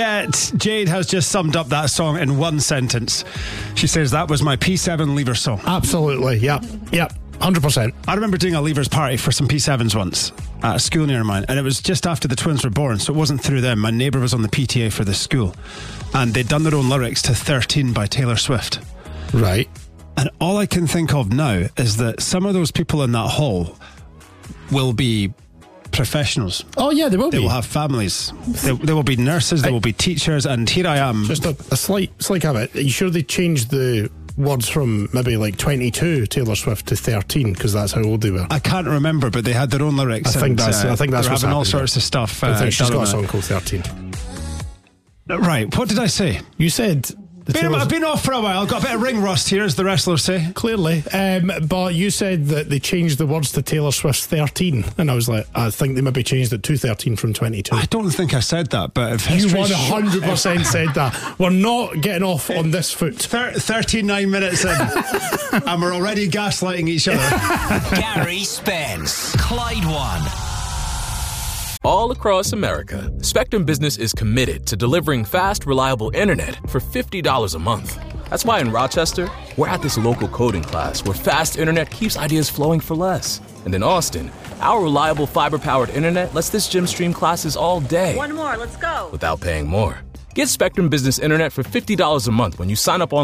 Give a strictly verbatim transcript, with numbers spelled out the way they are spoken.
Uh, Jade has just summed up that song in one sentence. She says that was my P seven Leavers song. Absolutely, yep, yep, one hundred percent. I remember doing a Leavers party for some P sevens once at a school near mine, and it was just after the twins were born, so it wasn't through them. My neighbour was on the P T A for the school, and they'd done their own lyrics to thirteen by Taylor Swift. Right. And all I can think of now is that some of those people in that hall will be professionals. Oh yeah, they will They be. will have families. They, they will be nurses. They I- will be teachers. And here I am. Just a, a slight, slight caveat. Are you sure they changed the words from maybe like twenty-two Taylor Swift to thirteen because that's how old they were? I can't remember, but they had their own lyrics. I think and, that's- uh, I think that's they were what's having all happening sorts of stuff. I Uh, think she's done got a on song it. called thirteen. Right. What did I say? You said the Been, Taylor's- I've been off for a while. Got a bit of ring rust here, as the wrestlers say. Clearly, um, but you said that they changed the words to Taylor Swift's thirteen, and I was like, I think they maybe changed it to thirteen from twenty-two. I don't think I said that, but if You history one hundred percent said that. We're not getting off on this foot. Thir- thirty-nine minutes in, and we're already gaslighting each other. Gary Spence, Clyde One. All across America, Spectrum Business is committed to delivering fast, reliable internet for fifty dollars a month. That's why in Rochester, we're at this local coding class where fast internet keeps ideas flowing for less. And in Austin, our reliable fiber-powered internet lets this gym stream classes all day. One more, let's go. Without paying more. Get Spectrum Business Internet for fifty dollars a month when you sign up on